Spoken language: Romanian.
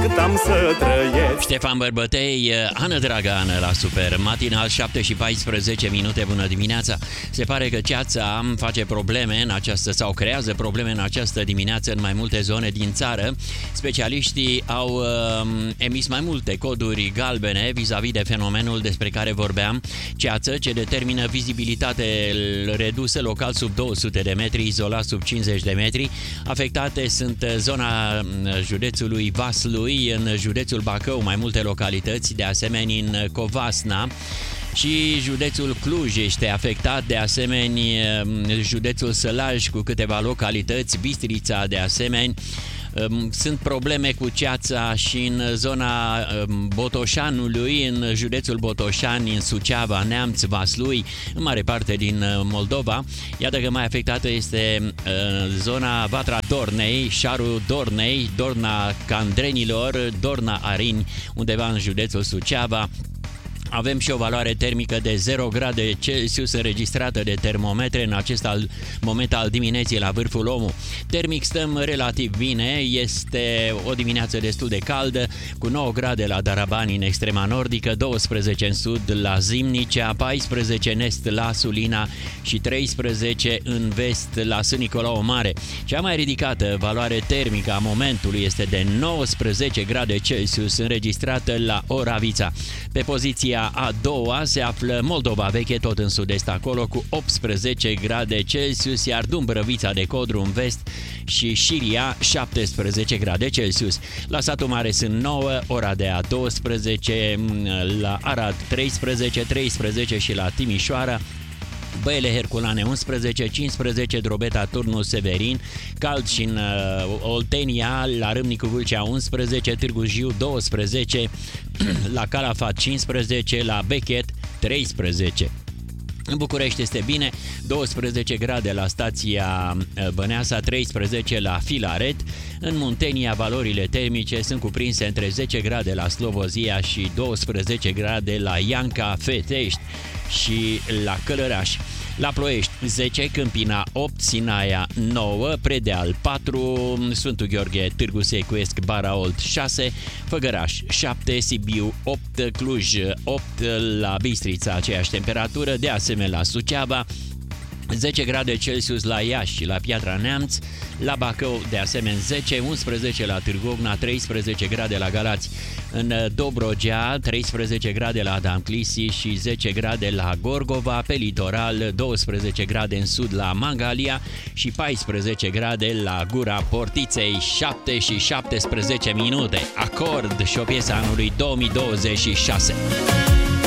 cât am să trăiesc. Ștefan Bărbătei, Ană Dragană la Super Matinal, 7:14. Bună dimineața! Se pare că ceața face probleme în această, sau creează probleme în această dimineață în mai multe zone din țară. Specialiștii au emis mai multe coduri galbene vis-a-vis de fenomenul despre care vorbeam, ceață, ce determină vizibilitate redusă local sub 200 de metri, izolat sub 50 de metri. Afectate sunt zona județului Vaslui, în județul Bacău, mai multe localități, de asemenea în Covasna, și județul Cluj este afectat, de asemenea județul Sălaj cu câteva localități, Bistrița de asemenea. Sunt probleme cu ceața și în zona Botoșanului, în județul Botoșani, în Suceava, Neamț, Vaslui, în mare parte din Moldova. Iată că mai afectată este zona Vatra Dornei, Șarul Dornei, Dorna Candrenilor, Dorna Arini, undeva în județul Suceava. Avem și o valoare termică de 0 grade Celsius înregistrată de termometre în acest moment al dimineții la Vârful Omu. Termic stăm relativ bine, este o dimineață destul de caldă, cu 9 grade la Darabani în extrema nordică, 12 în sud la Zimnicea, 14 în est la Sulina și 13 în vest la Sân Nicolau Mare. Cea mai ridicată valoare termică a momentului este de 19 grade Celsius înregistrată la Oravița. Pe poziția a doua se află Moldova Veche, tot în sud-est acolo, cu 18 grade Celsius, iar Dumbrăvița de Codru în vest și Șiria 17 grade Celsius. La Satul Mare sunt 9, Oradea 12, la Arad 13 și la Timișoara, Băile Herculane 11, 15 Drobeta Turnul Severin, cald și în Oltenia, la Râmnicu Vâlcea 11, Târgu Jiu 12, la Calafat 15, la Bechet 13. În București este bine, 12 grade la stația Băneasa, 13 la Filaret. În Muntenia valorile termice sunt cuprinse între 10 grade la Slobozia și 12 grade la Ianca, Fetești și la Călăraș. La Ploiești 10, Câmpina 8, Sinaia 9, Predeal 4, Sfântul Gheorghe, Târgu Secuiesc, Baraolt 6, Făgăraș 7, Sibiu 8, Cluj 8, la Bistrița aceeași temperatură, de asemenea la Suceava, 10 grade Celsius la Iași și la Piatra Neamț, la Bacău de asemenea 10, 11 la Târgu Ogna, 13 grade la Galați, în Dobrogea 13 grade la Adam Clisi și 10 grade la Gorgova, pe litoral 12 grade în sud la Mangalia și 14 grade la Gura Portiței. 7:17. Acord și o piesă anului 2026.